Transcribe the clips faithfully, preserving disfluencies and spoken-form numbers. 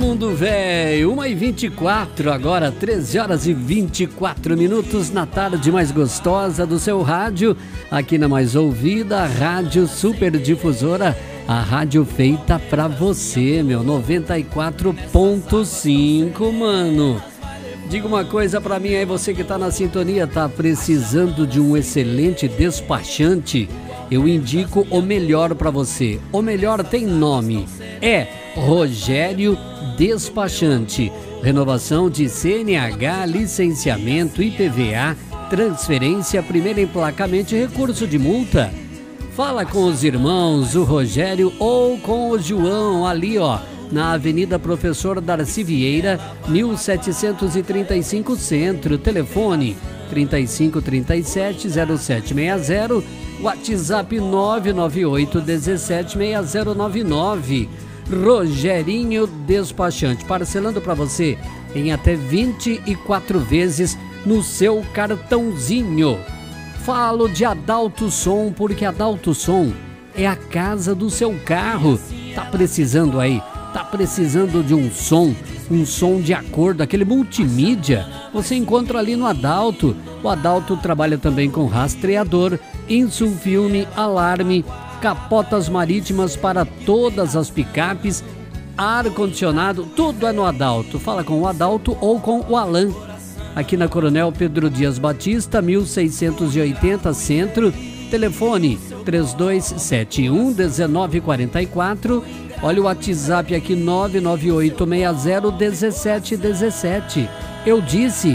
mundo velho, uma e vinte e quatro, agora treze horas e vinte e quatro minutos na tarde mais gostosa do seu rádio, aqui na mais ouvida, Rádio Super Difusora, a rádio feita pra você, meu, noventa e quatro ponto cinco, mano. Diga uma coisa pra mim aí, você que tá na sintonia, tá precisando de um excelente despachante? Eu indico o melhor pra você. O melhor tem nome, é Rogério Despachante. Renovação de C N H, licenciamento, I P V A, transferência, primeiro emplacamento e recurso de multa. Fala com os irmãos, o Rogério ou com o João, ali ó, na Avenida Professor Darcy Vieira, mil setecentos e trinta e cinco Centro. Telefone trinta e cinco, trinta e sete, zero sete seis zero, WhatsApp nove nove oito, um sete, seis zero nove nove. Rogerinho Despachante, parcelando para você em até vinte e quatro vezes no seu cartãozinho. Falo de Adalto Som, porque Adalto Som é a casa do seu carro. Tá precisando aí? Tá precisando de um som, um som de acordo, aquele multimídia? Você encontra ali no Adalto. O Adalto trabalha também com rastreador, insulfilme, alarme, capotas marítimas para todas as picapes, ar-condicionado, tudo é no Adalto. Fala com o Adalto ou com o Alan, aqui na Coronel Pedro Dias Batista, mil seiscentos e oitenta Centro. Telefone três dois sete um, um nove quatro quatro. Olha o WhatsApp aqui, nove nove oito seis zero, um sete um sete. Eu disse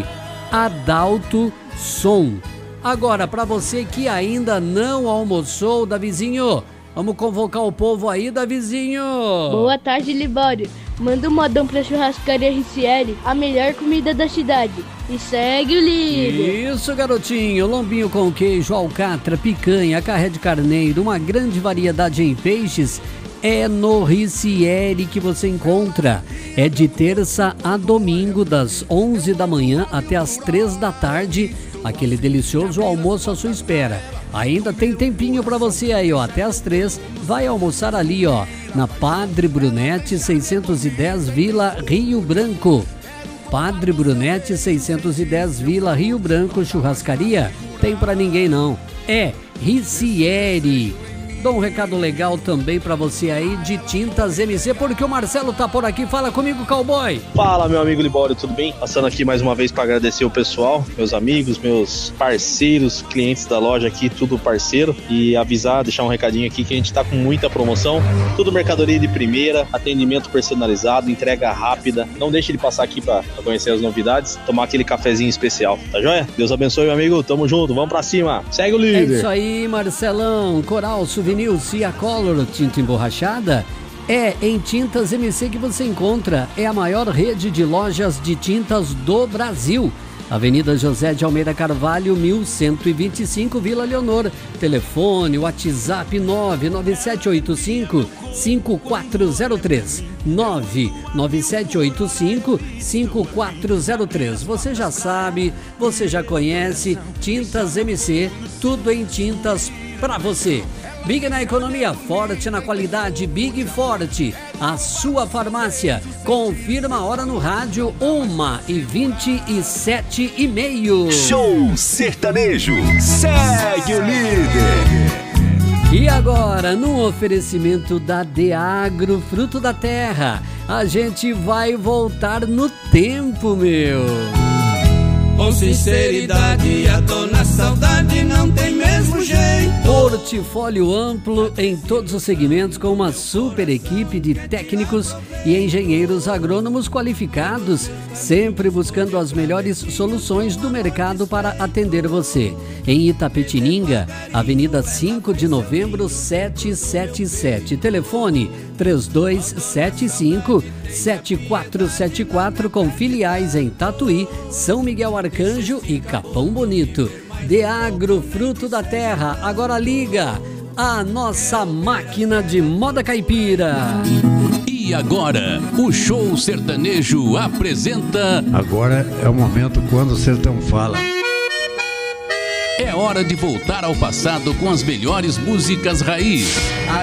Adalto Som. Agora, para você que ainda não almoçou, Davizinho, vamos convocar o povo aí, Davizinho. Boa tarde, Libório. Manda um modão pra churrascaria Ricieri, a melhor comida da cidade. E segue o líder. Isso, garotinho. Lombinho com queijo, alcatra, picanha, carré de carneiro, uma grande variedade em peixes. É no Ricieri que você encontra. É de terça a domingo, das onze da manhã até as três da tarde. Aquele delicioso almoço à sua espera. Ainda tem tempinho pra você aí, ó. Até as três, vai almoçar ali, ó, na Padre Brunete, seiscentos e dez, Vila Rio Branco. Padre Brunete, seiscentos e dez, Vila Rio Branco, churrascaria. Tem pra ninguém não. É Ricieri. Dou um recado legal também pra você aí de Tintas M C, porque o Marcelo tá por aqui. Fala comigo, cowboy. Fala, meu amigo Libório, tudo bem? Passando aqui mais uma vez para agradecer o pessoal, meus amigos, meus parceiros, clientes da loja aqui, tudo parceiro, e avisar, deixar um recadinho aqui que a gente tá com muita promoção, tudo mercadoria de primeira, atendimento personalizado, entrega rápida. Não deixe de passar aqui para conhecer as novidades, tomar aquele cafezinho especial, tá joia? Deus abençoe, meu amigo, tamo junto, vamos pra cima, segue o líder. É isso aí, Marcelão. Coral, Souvenir, Cia Color, tinta emborrachada, é em Tintas M C que você encontra. É a maior rede de lojas de tintas do Brasil. Avenida José de Almeida Carvalho, mil cento e vinte e cinco, Vila Leonor. Telefone, WhatsApp nove nove sete oito cinco, cinco quatro zero três. nove nove sete oito cinco, cinco quatro zero três. Você já sabe, você já conhece, Tintas M C, tudo em tintas pra você. Big na economia, forte na qualidade, Big Forte, a sua farmácia. Confirma a hora no rádio, uma e vinte e sete e meio. Show sertanejo, segue o líder. E agora, no oferecimento da Deagro, fruto da terra, a gente vai voltar no tempo, meu. Com sinceridade, a dona saudade não tem mesmo jeito. Portfólio amplo em todos os segmentos, com uma super equipe de técnicos e engenheiros agrônomos qualificados, sempre buscando as melhores soluções do mercado para atender você. Em Itapetininga, Avenida cinco de Novembro, setecentos e setenta e sete. Telefone três dois sete cinco, sete quatro sete quatro, com filiais em Tatuí, São Miguel Arcanjo e Capão Bonito. Deagro, fruto da terra. Agora liga a nossa máquina de moda caipira. E agora, o Show Sertanejo apresenta... Agora é o momento quando o sertão fala. É hora de voltar ao passado com as melhores músicas raiz.